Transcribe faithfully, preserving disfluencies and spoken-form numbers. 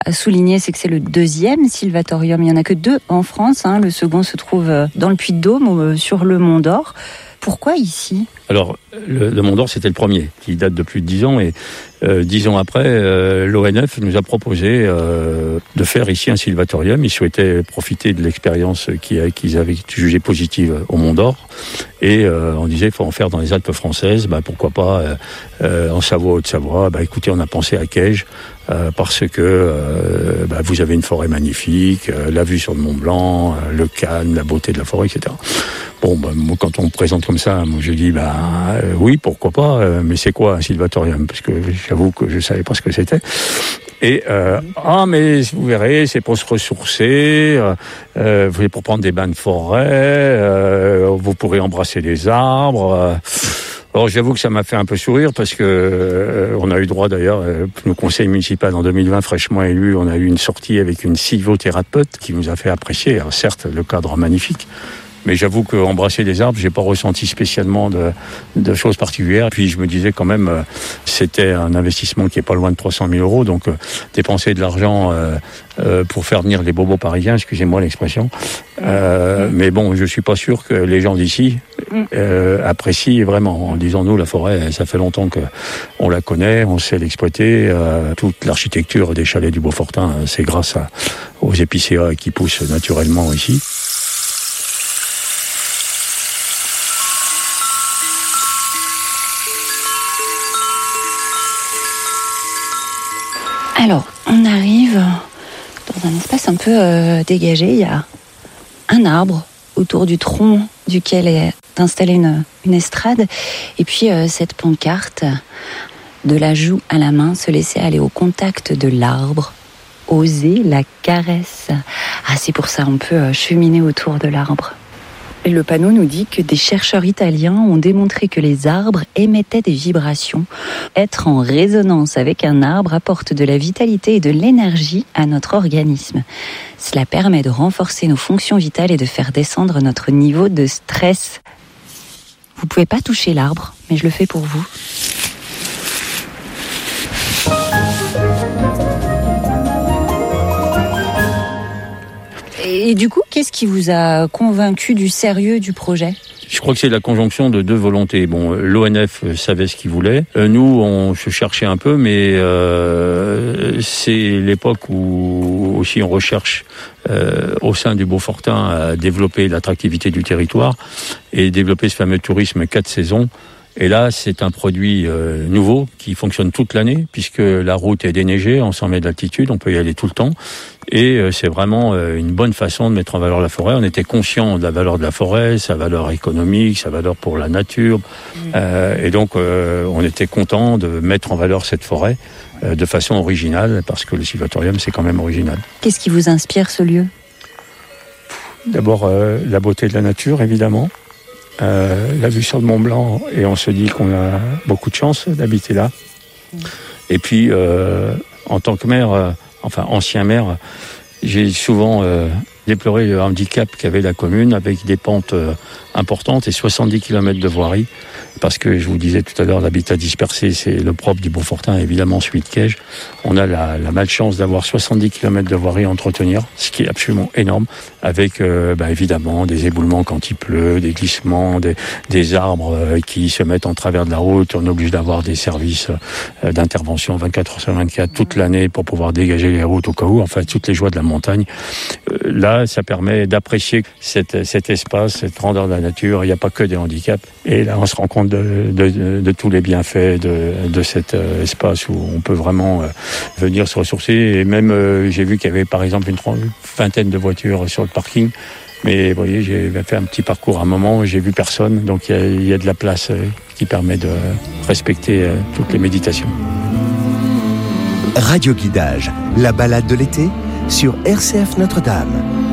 à souligner, c'est que c'est le deuxième sylvatorium. Il n'y en a que deux en France. Hein. Le second se trouve dans le Puy-de-Dôme, sur le Mont d'Or. Pourquoi ici ? Alors, le, le Mont d'Or, c'était le premier, qui date de plus de dix ans. Et euh, dix ans après, euh, l'O N F nous a proposé euh, de faire ici un sylvatorium. Ils souhaitaient profiter de l'expérience qu'ils, qu'ils avaient jugée positive au Mont d'Or. Et euh, on disait, il faut en faire dans les Alpes françaises. Bah, pourquoi pas euh, euh, en Savoie, Haute-Savoie. Bah, écoutez, on a pensé à Caige. Euh, parce que euh, bah, vous avez une forêt magnifique, euh, la vue sur le Mont Blanc, euh, le calme, la beauté de la forêt, et cetera. Bon, bah, moi, quand on me présente comme ça, moi, je dis, bah, euh, oui, pourquoi pas, euh, mais c'est quoi un sylvatorium ? Parce que j'avoue que je savais pas ce que c'était. Et euh, ah, mais vous verrez, c'est pour se ressourcer, euh, euh, pour prendre des bains de forêt, euh, vous pourrez embrasser des arbres. Euh, Alors j'avoue que ça m'a fait un peu sourire parce que euh, on a eu droit d'ailleurs, euh, le conseil municipal en deux mille vingt fraîchement élu, on a eu une sortie avec une sylvothérapeute qui nous a fait apprécier. Alors certes, le cadre magnifique, mais j'avoue qu'embrasser des arbres, j'ai pas ressenti spécialement de, de choses particulières. Puis je me disais quand même, euh, c'était un investissement qui est pas loin de trois cent mille euros, donc euh, dépenser de l'argent euh, euh, pour faire venir les bobos parisiens, excusez-moi l'expression. Euh, mais bon, je suis pas sûr que les gens d'ici euh, apprécient vraiment. En disant nous, la forêt, ça fait longtemps que on la connaît, on sait l'exploiter. Euh, toute l'architecture des chalets du Beaufortin, c'est grâce à, aux épicéas qui poussent naturellement ici. Alors, on arrive dans un espace un peu euh, dégagé. Il y a un arbre autour du tronc duquel est installée une, une estrade. Et puis, euh, cette pancarte, de la joue à la main, se laisser aller au contact de l'arbre, oser la caresse. Ah, c'est pour ça, on peut euh, cheminer autour de l'arbre. Et le panneau nous dit que des chercheurs italiens ont démontré que les arbres émettaient des vibrations. Être en résonance avec un arbre apporte de la vitalité et de l'énergie à notre organisme. Cela permet de renforcer nos fonctions vitales et de faire descendre notre niveau de stress. Vous pouvez pas toucher l'arbre, mais je le fais pour vous. Et du coup, qu'est-ce qui vous a convaincu du sérieux du projet ? Je crois que c'est la conjonction de deux volontés. Bon, l'O N F savait ce qu'il voulait. Nous, on se cherchait un peu, mais euh, c'est l'époque où aussi on recherche euh, au sein du Beaufortin à développer l'attractivité du territoire et développer ce fameux tourisme quatre saisons. Et là, c'est un produit euh, nouveau qui fonctionne toute l'année puisque la route est déneigée, en cent mètres d'altitude, on peut y aller tout le temps. Et euh, c'est vraiment euh, une bonne façon de mettre en valeur la forêt. On était conscient de la valeur de la forêt, sa valeur économique, sa valeur pour la nature. Mmh. Euh, et donc, euh, on était content de mettre en valeur cette forêt euh, de façon originale parce que le sylvatorium, c'est quand même original. Qu'est-ce qui vous inspire ce lieu ? D'abord, euh, la beauté de la nature, évidemment. Euh, la vue sur le Mont Blanc, et on se dit qu'on a beaucoup de chance d'habiter là. Mmh. Et puis, euh, en tant que maire, euh, enfin ancien maire, j'ai souvent euh, déploré le handicap qu'avait la commune avec des pentes euh, importantes et soixante-dix kilomètres de voirie. Parce que je vous disais tout à l'heure, l'habitat dispersé, c'est le propre du Beaufortin, évidemment, celui de Caige. On a la, la malchance d'avoir soixante-dix kilomètres de voirie à entretenir, ce qui est absolument énorme, avec euh, bah, évidemment des éboulements quand il pleut, des glissements, des, des arbres euh, qui se mettent en travers de la route. On est obligé d'avoir des services euh, d'intervention vingt-quatre heures sur vingt-quatre toute l'année pour pouvoir dégager les routes au cas où. Enfin, toutes les joies de la montagne. Euh, là, ça permet d'apprécier cette, cet espace, cette grandeur de la nature. Il n'y a pas que des handicaps. Et là, on se rend compte de, de, de, de tous les bienfaits de, de cet euh, espace où on peut vraiment euh, venir se ressourcer. Et même, euh, j'ai vu qu'il y avait par exemple une, une vingtaine de voitures sur le parking. Mais vous voyez, j'ai fait un petit parcours à un moment, j'ai vu personne. Donc il y a, il y a de la place euh, qui permet de respecter euh, toutes les méditations. Radio Guidage, la balade de l'été sur R C F Notre-Dame.